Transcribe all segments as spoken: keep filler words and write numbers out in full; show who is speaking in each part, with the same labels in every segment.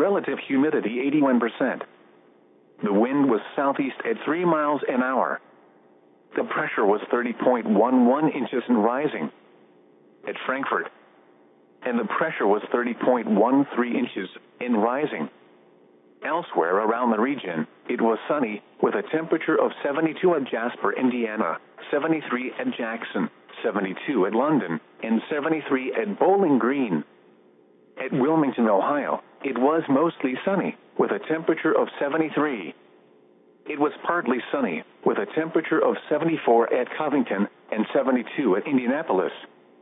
Speaker 1: relative humidity eighty-one percent. The wind was southeast at three miles an hour. The pressure was thirty point one one inches and rising at Frankfurt, and the pressure was thirty point one three inches and rising. Elsewhere around the region, it was sunny, with a temperature of seventy-two at Jasper, Indiana, seventy-three at Jackson, seventy-two at London, and seventy-three at Bowling Green. At Wilmington, Ohio, it was mostly sunny, with a temperature of seventy-three. It was partly sunny, with a temperature of seventy-four at Covington and seventy-two at Indianapolis.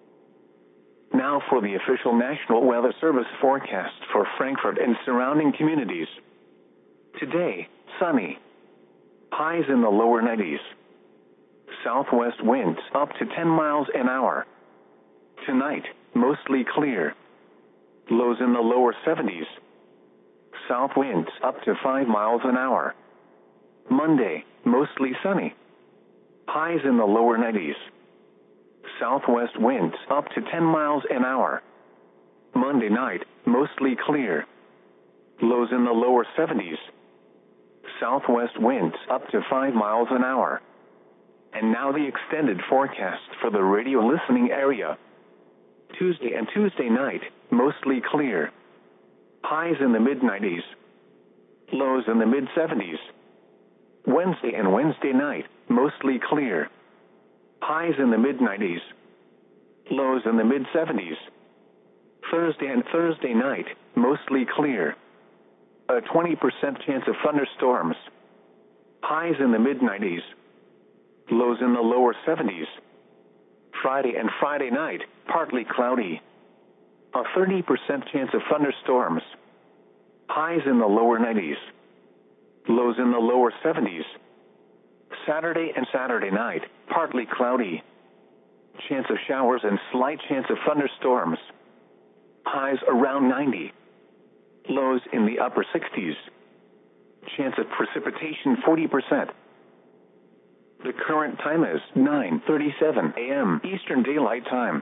Speaker 1: Now for the official National Weather Service forecast for Frankfurt and surrounding communities. Today, sunny. Highs in the lower nineties. Southwest winds up to ten miles an hour. Tonight, mostly clear. Lows in the lower seventies. South winds up to five miles an hour. Monday, mostly sunny. Highs in the lower nineties. Southwest winds up to ten miles an hour. Monday night, mostly clear. Lows in the lower seventies. Southwest winds up to five miles an hour. And now the extended forecast for the radio listening area. Tuesday and Tuesday night, mostly clear. Highs in the mid nineties. Lows in the mid seventies. Wednesday and Wednesday night, mostly clear. Highs in the mid nineties. Lows in the mid seventies. Thursday and Thursday night, mostly clear. A twenty percent chance of thunderstorms. Highs in the mid nineties. Lows in the lower seventies. Friday and Friday night, partly cloudy. A thirty percent chance of thunderstorms. Highs in the lower nineties. Lows in the lower seventies. Saturday and Saturday night, partly cloudy. Chance of showers and slight chance of thunderstorms. Highs around ninety. Lows in the upper sixties. Chance of precipitation forty percent. The current time is nine thirty-seven a m Eastern Daylight Time.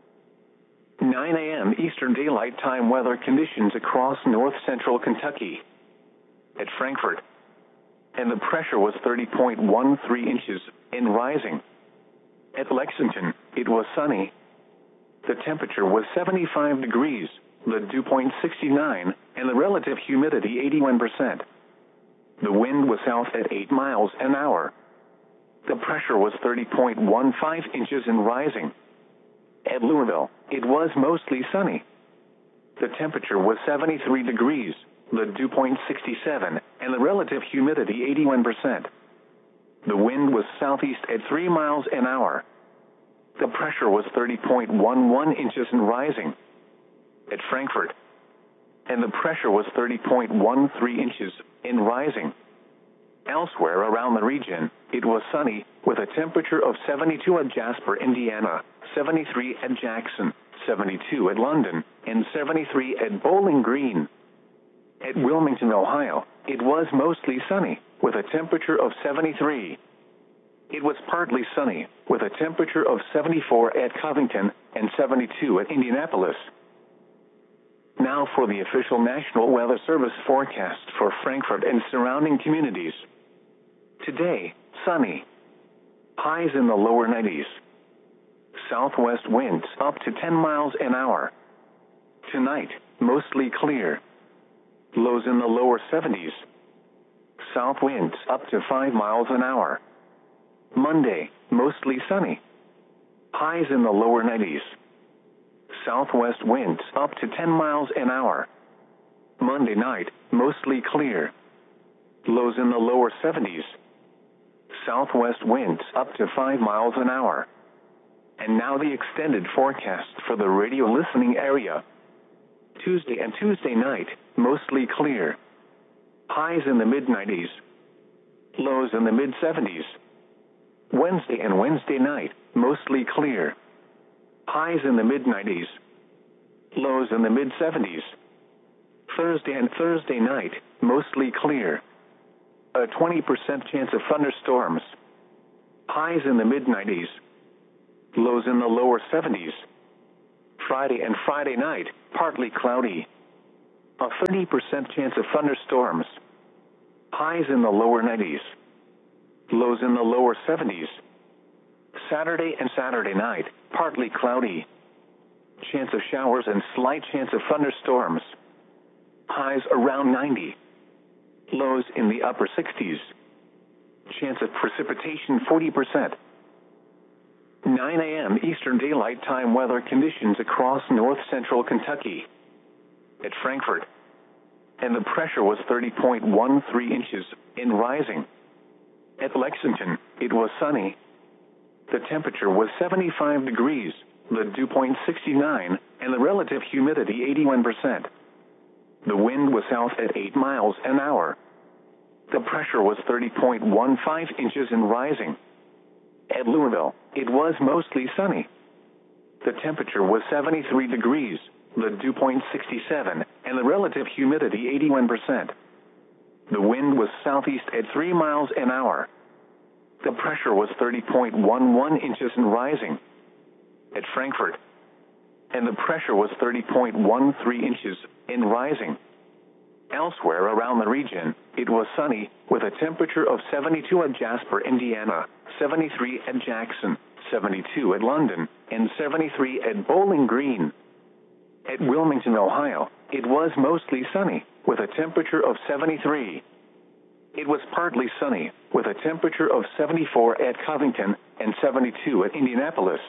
Speaker 1: nine a m Eastern Daylight Time weather conditions across north central Kentucky. At Frankfurt, and the pressure was thirty point one three inches and rising. At Lexington, it was sunny. The temperature was seventy-five degrees, the dew point sixty-nine, and the relative humidity eighty-one percent. The wind was south at eight miles an hour. The pressure was thirty point one five inches and rising. At Louisville, it was mostly sunny. The temperature was seventy-three degrees, the dew point sixty-seven, and the relative humidity eighty-one percent. The wind was southeast at three miles an hour. The pressure was thirty point one one inches and rising. At Frankfurt, and the pressure was thirty point one three inches and rising. Elsewhere around the region, it was sunny, with a temperature of seventy-two at Jasper, Indiana, seventy-three at Jackson, seventy-two at London, and seventy-three at Bowling Green. At Wilmington, Ohio, it was mostly sunny, with a temperature of seventy-three. It was partly sunny, with a temperature of seventy-four at Covington and seventy-two at Indianapolis. Now for the official National Weather Service forecast for Frankfurt and surrounding communities. Today, sunny. Highs in the lower nineties. Southwest winds up to ten miles an hour. Tonight, mostly clear. Lows in the lower seventies. South winds up to five miles an hour. Monday, mostly sunny. Highs in the lower nineties. Southwest winds up to ten miles an hour. Monday night, mostly clear. Lows in the lower seventies. Southwest winds up to five miles an hour. And now the extended forecast for the radio listening area. Tuesday and Tuesday night, mostly clear. Highs in the mid nineties. Lows in the mid seventies. Wednesday and Wednesday night, mostly clear. Highs in the mid nineties. Lows in the mid seventies. Thursday and Thursday night, mostly clear. A twenty percent chance of thunderstorms. Highs in the mid nineties. Lows in the lower seventies. Friday and Friday night, partly cloudy. A thirty percent chance of thunderstorms. Highs in the lower nineties. Lows in the lower seventies. Saturday and Saturday night, partly cloudy. Chance of showers and slight chance of thunderstorms. Highs around ninety. Lows in the upper sixties. Chance of precipitation forty percent. nine a.m. Eastern Daylight Time weather conditions across north central Kentucky. At Frankfort. And the pressure was thirty point one three inches and rising. At Lexington, it was sunny. The temperature was seventy-five degrees, the dew point sixty-nine, and the relative humidity eighty-one percent. The wind was south at eight miles an hour. The pressure was thirty point one five inches and rising. At Louisville, it was mostly sunny. The temperature was seventy-three degrees, the dew point sixty-seven, and the relative humidity eighty-one percent. The wind was southeast at three miles an hour. The pressure was thirty point one one inches and rising. At Frankfort. And the pressure was thirty point one three inches and rising. Elsewhere around the region, it was sunny, with a temperature of seventy-two at Jasper, Indiana, seventy-three at Jackson, seventy-two at London, and seventy-three at Bowling Green. At Wilmington, Ohio, it was mostly sunny, with a temperature of seventy-three. It was partly sunny, with a temperature of seventy-four at Covington and seventy-two at Indianapolis.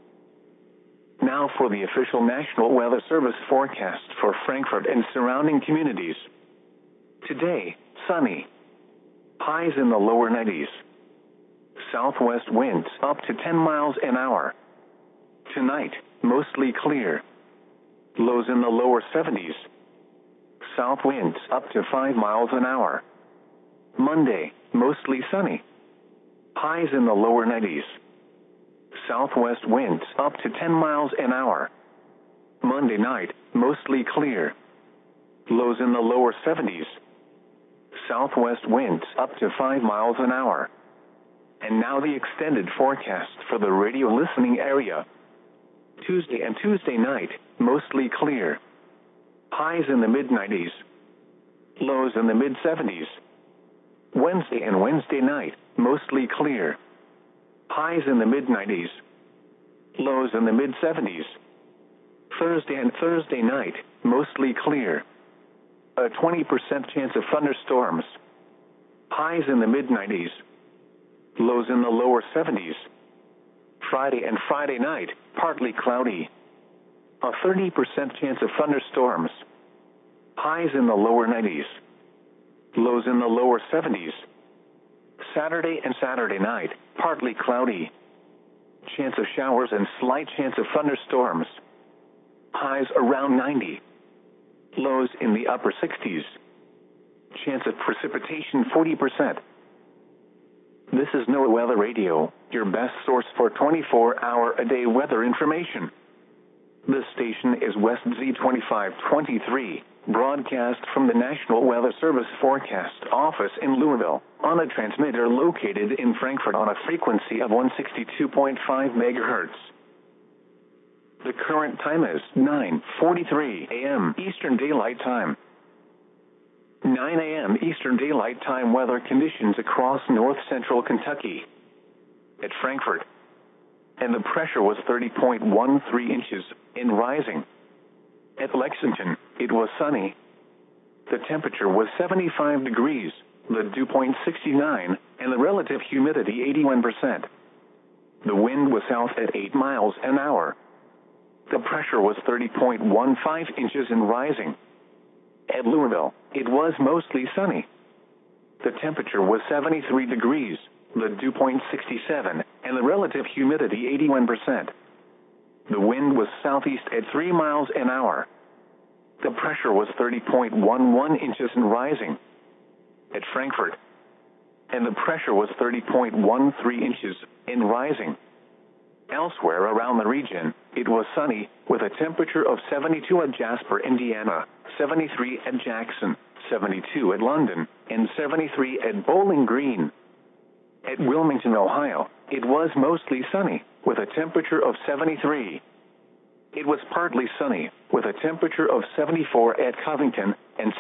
Speaker 1: Now for the official National Weather Service forecast for Frankfort and surrounding communities. Today, sunny. Highs in the lower nineties. Southwest winds up to ten miles an hour. Tonight, mostly clear. Lows in the lower seventies. South winds up to five miles an hour. Monday, mostly sunny. Highs in the lower nineties. Southwest winds up to ten miles an hour. Monday night, mostly clear. Lows in the lower seventies. Southwest winds up to five miles an hour. And now the extended forecast for the radio listening area. Tuesday and Tuesday night, mostly clear. Highs in the mid nineties. Lows in the mid seventies. Wednesday and Wednesday night, mostly clear. Highs in the mid nineties. Lows in the mid seventies. Thursday and Thursday night, mostly clear. A twenty percent chance of thunderstorms. Highs in the mid nineties. Lows in the lower seventies. Friday and Friday night, partly cloudy. A thirty percent chance of thunderstorms. Highs in the lower nineties. Lows in the lower seventies. Saturday and Saturday night, partly cloudy. Chance of showers and slight chance of thunderstorms. Highs around ninety. Lows in the upper sixties. Chance of precipitation forty percent. This is NOAA Weather Radio, your best source for twenty-four hour a day weather information. This station is West Z twenty-five twenty-three, broadcast from the National Weather Service Forecast Office in Louisville, on a transmitter located in Frankfort on a frequency of one sixty-two point five megahertz. The current time is nine forty-three a.m. Eastern Daylight Time. nine a.m. Eastern Daylight Time weather conditions across north central Kentucky. At Frankfort. And the pressure was thirty point one three inches and rising. At Lexington, it was sunny. The temperature was seventy-five degrees, the dew point sixty-nine, and the relative humidity eighty-one percent. The wind was south at eight miles an hour. The pressure was thirty point one five inches and rising. At Louisville, it was mostly sunny. The temperature was seventy-three degrees, the dew point sixty-seven, and the relative humidity eighty-one percent. The wind was southeast at three miles an hour. The pressure was thirty point one one inches and rising. At Frankfort. And the pressure was thirty point one three inches and rising. Elsewhere around the region, it was sunny, with a temperature of seventy-two at Jasper, Indiana, seventy-three at Jackson, seventy-two at London, and seventy-three at Bowling Green. At Wilmington, Ohio, it was mostly sunny, with a temperature of seventy-three. It was partly sunny, with a temperature of seventy-four at Covington